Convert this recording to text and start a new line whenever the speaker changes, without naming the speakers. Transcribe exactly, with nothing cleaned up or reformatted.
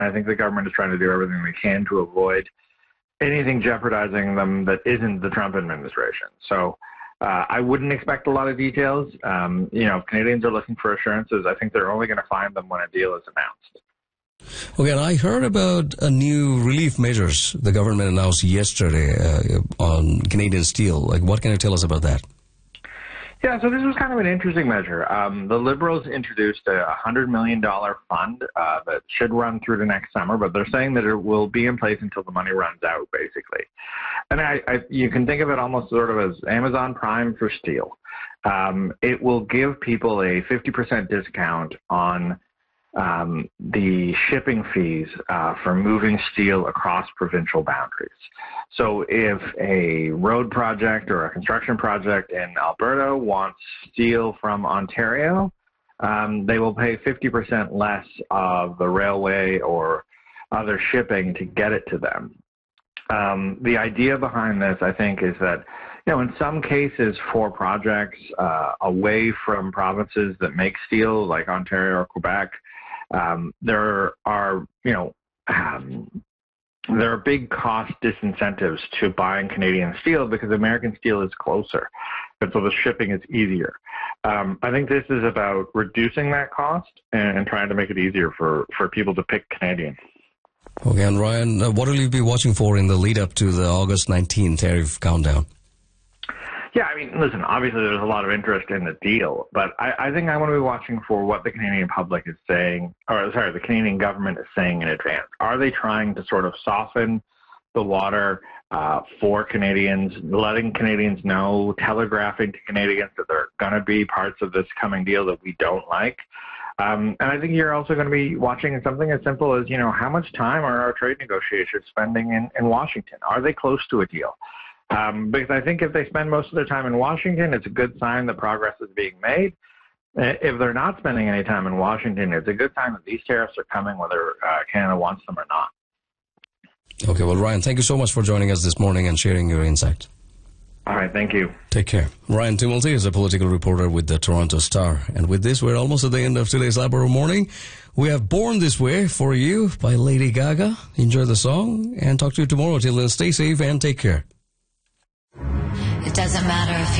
And I think the government is trying to do everything they can to avoid anything jeopardizing them that isn't the Trump administration. So uh, I wouldn't expect a lot of details. Um, you know, if Canadians are looking for assurances, I think they're only going to find them when a deal is announced.
Okay, and I heard about a new relief measures the government announced yesterday uh, on Canadian steel. Like, what can you tell us about that?
Yeah, so this was kind of an interesting measure. Um, the Liberals introduced a one hundred million dollars fund uh, that should run through to next summer, but they're saying that it will be in place until the money runs out, basically. And I, I, you can think of it almost sort of as Amazon Prime for steel. Um, it will give people a fifty percent discount on um, the shipping fees uh, for moving steel across provincial boundaries. So if a road project or a construction project in Alberta wants steel from Ontario, um, they will pay fifty percent less of the railway or other shipping to get it to them. Um, the idea behind this, I think, is that, you know, in some cases for projects uh, away from provinces that make steel, like Ontario or Quebec, um, there are, you know, um, there are big cost disincentives to buying Canadian steel because American steel is closer, and so the shipping is easier. Um, I think this is about reducing that cost and, and trying to make it easier for, for people to pick Canadian.
Okay, and Ryan, uh, what will you be watching for in the lead up to the August nineteenth tariff countdown?
Yeah, I mean, listen, obviously there's a lot of interest in the deal, but I, I think I want to be watching for what the Canadian public is saying, or sorry, the Canadian government is saying in advance. Are they trying to sort of soften the water uh, for Canadians, letting Canadians know, telegraphing to Canadians that there are going to be parts of this coming deal that we don't like? Um, and I think you're also going to be watching something as simple as, you know, how much time are our trade negotiators spending in, in Washington? Are they close to a deal? Um, because I think if they spend most of their time in Washington, it's a good sign that progress is being made. If they're not spending any time in Washington, it's a good sign that these tariffs are coming whether uh, Canada wants them or not.
Okay, well, Ryan, thank you so much for joining us this morning and sharing your insight.
All right, thank you.
Take care. Ryan Tumulty is a political reporter with the Toronto Star. And with this, we're almost at the end of today's Labrador Morning. We have Born This Way for you by Lady Gaga. Enjoy the song and talk to you tomorrow. Till then, stay safe and take care.
It doesn't matter if